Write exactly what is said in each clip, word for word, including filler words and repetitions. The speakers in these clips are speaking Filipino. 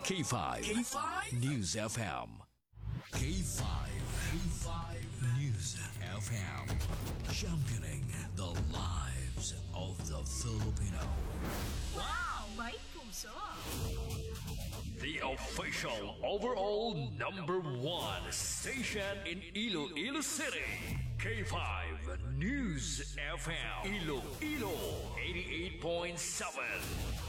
K five. K five News F M. K five. K five News F M. Championing the lives of the Filipino. Wow! May puso! The official overall number one station in Iloilo City. K five News F M. Iloilo eighty-eight point seven.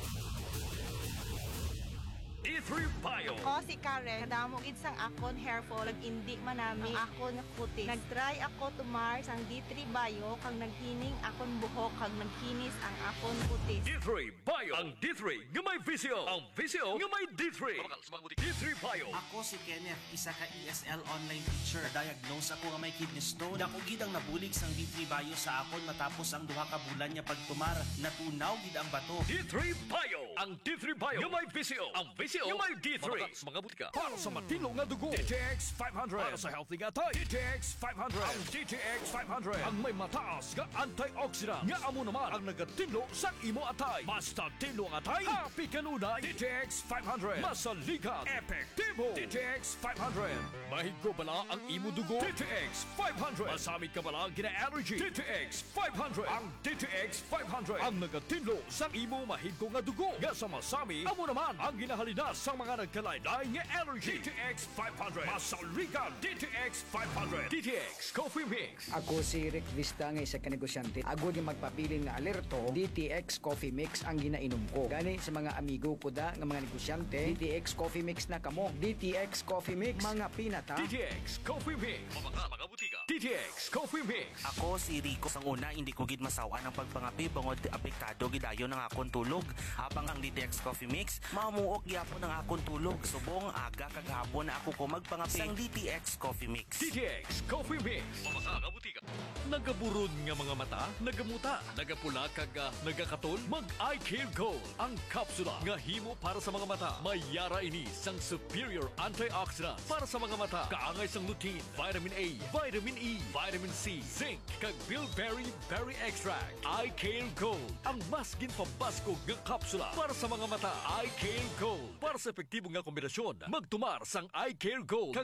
D three Bio. Ako si Karen, kadamo gid sang akon hair fall, nag-indi man nami ang akon kutis. Nag-try ako tumar sang D three Bio kang naghining akon buhok kang nagkinis ang akon kutis. D three Bio. Ang D three nga may visio. Ang visio nga may D three. D three Bio. Ako si Kenneth, isa ka E S L online teacher. Diagnose ako nga may kidney stone. Dako gid ang nabulig sang D three Bio sa akon matapos ang duha ka bulan niya pagtumar. Natunaw gid ang bato. D three Bio. Ang D three Bio nga may visio. Ang visio nga may D three. Mga butika. Para sa matino nga dugo. D T X five hundred. Para sa healthy nga tay. D T X five hundred. Ang D T X five hundred. Ang may mataas nga antioxidant. Nga amo naman ang nagatinlo sa imo atay. Basta tinlo ang atay. Happy kanunay. D T X five hundred. Masaligan. Epektibo. D T X five hundred. Mahigo bala ang imo dugo. D T X five hundred. Masamit ka bala gina-allergy. D T X five hundred. Ang D T X five hundred. Ang nagatinlo sa imo mahigo nga dugo. Nga sa masami, amo naman ang ginahalina sa mga nagkalaylay nga allergy. D T X five hundred. Masaligan. D T X five hundred. D T X Coffee Mix. Ako si Rick Vista nga isa ka negosyante. Ako di magpapilin nga alerto, D T X Coffee Mix ang ginainom ko. Gani sa mga amigo ko da nga mga negosyante, D T X Coffee Mix na kamo. D T X Coffee Mix, mga pinata. D T X Coffee Mix. Mga mga butika. D T X Coffee Mix. Ako si Rico. Sang una, hindi ko gid masawa ng pagpangapi bangod apektado gidayon ng akong tulog. Habang ang D T X Coffee Mix, mamuok gyapon ng akong tulog. Subong aga kagahapon na ako ko magpangapi sang D T X Coffee Mix. D T X Coffee Mix. Mga mga butika. Nagaburod nga mga mata, nagamuta, nagapula kaga, nagakatol, mag-eye care gold. Ang kapsula nga himo para sa mga mata. Mayara ini sang superior antioxidant para sa mga mata. Kaangay sang lutein, vitamin A, vitamin E, vitamin C, zinc, kag bilberry berry extract. Eye care gold. Ang mas ginpabaskog nga kapsula para sa mga mata. Eye care gold. Para sa epektibo nga kombinasyon, magtumar sang Eye care gold.